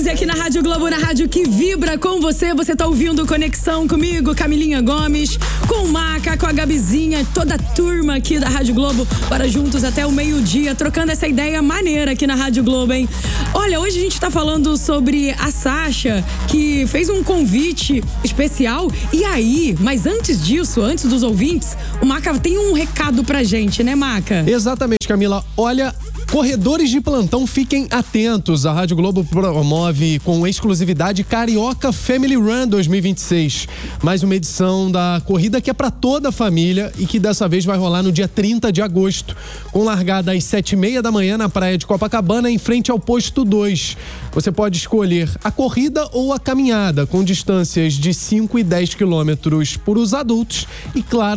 Aqui na Rádio Globo, na rádio que vibra com você. Você tá ouvindo Conexão comigo, Camilinha Gomes, com o Maca, com a Gabizinha, toda a turma aqui da Rádio Globo. Bora juntos até o meio-dia, trocando essa ideia maneira aqui na Rádio Globo, hein? Olha, hoje a gente tá falando sobre a Sasha, que fez um convite especial. E aí, mas antes disso, antes dos ouvintes, o Maca tem um recado pra gente, né, Maca? Exatamente, Camila. Olha, corredores de plantão, fiquem atentos. A Rádio Globo promove com exclusividade Carioca Family Run 2026. Mais uma edição da corrida que é para toda a família e que dessa vez vai rolar no dia 30 de agosto, com largada às 7h30 da manhã na praia de Copacabana, em frente ao posto 2. Você pode escolher a corrida ou a caminhada, com distâncias de 5 e 10 quilômetros para os adultos e, claro,